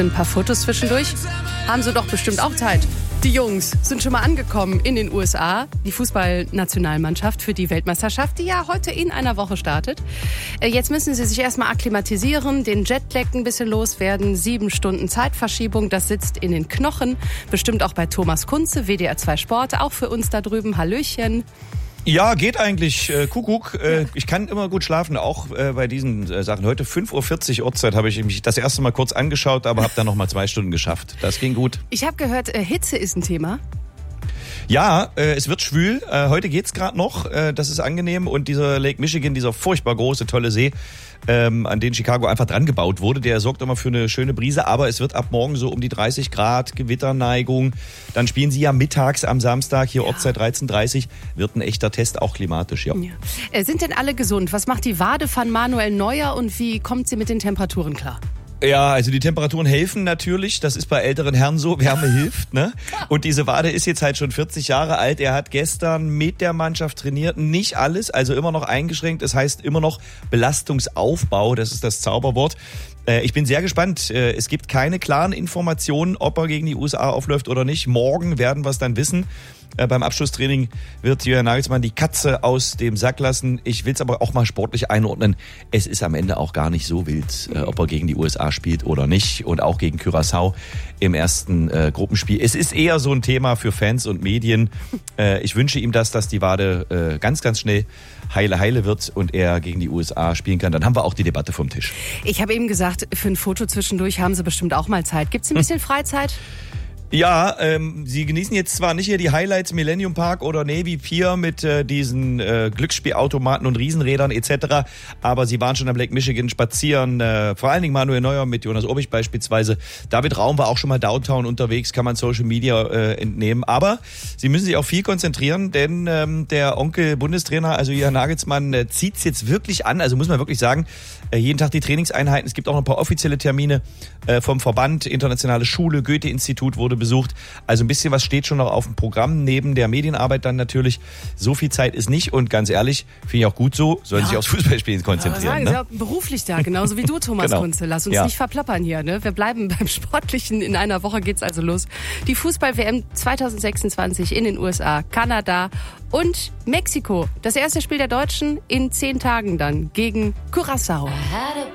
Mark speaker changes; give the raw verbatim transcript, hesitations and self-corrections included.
Speaker 1: Ein paar Fotos zwischendurch. Haben sie doch bestimmt auch Zeit. Die Jungs sind schon mal angekommen in den U S A. Die Fußballnationalmannschaft für die Weltmeisterschaft, die ja heute in einer Woche startet. Jetzt müssen sie sich erstmal akklimatisieren, den Jetlag ein bisschen loswerden. Sieben Stunden Zeitverschiebung, das sitzt in den Knochen. Bestimmt auch bei Thomas Kunze, W D R zwei Sport, auch für uns da drüben. Hallöchen.
Speaker 2: Ja, geht eigentlich. Äh, Kuckuck. Äh, ich kann immer gut schlafen, auch äh, bei diesen äh, Sachen. Heute fünf Uhr vierzig Ortszeit habe ich mich das erste Mal kurz angeschaut, aber habe dann noch mal zwei Stunden geschafft. Das ging gut.
Speaker 1: Ich habe gehört, äh, Hitze ist ein Thema.
Speaker 2: Ja, äh, es wird schwül. Äh, heute geht's gerade noch. Äh, das ist angenehm. Und dieser Lake Michigan, dieser furchtbar große, tolle See, ähm, an den Chicago einfach dran gebaut wurde, der sorgt immer für eine schöne Brise. Aber es wird ab morgen so um die dreißig Grad, Gewitterneigung. Dann spielen sie ja mittags am Samstag, hier ja. Ortszeit dreizehn Uhr dreißig. Wird ein echter Test, auch klimatisch, ja.
Speaker 1: ja. Äh, sind denn alle gesund? Was macht die Wade von Manuel Neuer und wie kommt sie mit den Temperaturen klar?
Speaker 2: Ja, also die Temperaturen helfen natürlich. Das ist bei älteren Herren so. Wärme hilft, ne? Und diese Wade ist jetzt halt schon vierzig Jahre alt. Er hat gestern mit der Mannschaft trainiert. Nicht alles, also immer noch eingeschränkt. Das heißt immer noch Belastungsaufbau. Das ist das Zauberwort. Ich bin sehr gespannt. Es gibt keine klaren Informationen, ob er gegen die U S A aufläuft oder nicht. Morgen werden wir es dann wissen. Beim Abschlusstraining wird Julian Nagelsmann die Katze aus dem Sack lassen. Ich will es aber auch mal sportlich einordnen. Es ist am Ende auch gar nicht so wild, ob er gegen die U S A spielt oder nicht. Und auch gegen Curaçao im ersten äh, Gruppenspiel. Es ist eher so ein Thema für Fans und Medien. Äh, ich wünsche ihm das, dass die Wade äh, ganz, ganz schnell heile, heile wird und er gegen die U S A spielen kann. Dann haben wir auch die Debatte vom Tisch.
Speaker 1: Ich habe eben gesagt, für ein Foto zwischendurch haben Sie bestimmt auch mal Zeit. Gibt es ein bisschen Freizeit?
Speaker 2: Ja, ähm, sie genießen jetzt zwar nicht hier die Highlights Millennium Park oder Navy Pier mit äh, diesen äh, Glücksspielautomaten und Riesenrädern et cetera, aber sie waren schon am Lake Michigan spazieren, äh, vor allen Dingen Manuel Neuer mit Jonas Obich beispielsweise. David Raum war auch schon mal Downtown unterwegs, kann man Social Media äh, entnehmen, aber sie müssen sich auch viel konzentrieren, denn ähm, der Onkel Bundestrainer, also Julian Nagelsmann, äh, zieht's jetzt wirklich an, also muss man wirklich sagen, äh, jeden Tag die Trainingseinheiten, es gibt auch noch ein paar offizielle Termine äh, vom Verband, internationale Schule, Goethe-Institut wurde besucht. Also ein bisschen was steht schon noch auf dem Programm, neben der Medienarbeit dann natürlich. So viel Zeit ist nicht und ganz ehrlich, finde ich auch gut so, sollen ja. sich aufs Fußballspielen konzentrieren.
Speaker 1: Ja,
Speaker 2: ne?
Speaker 1: ja, beruflich da, genauso wie du, Thomas
Speaker 2: genau.
Speaker 1: Kunze. Lass uns
Speaker 2: ja.
Speaker 1: nicht verplappern hier. Ne? Wir bleiben beim Sportlichen. In einer Woche geht's also los. Die Fußball-W M zwanzig sechsundzwanzig in den U S A, Kanada und Mexiko. Das erste Spiel der Deutschen in zehn Tagen dann gegen Curaçao.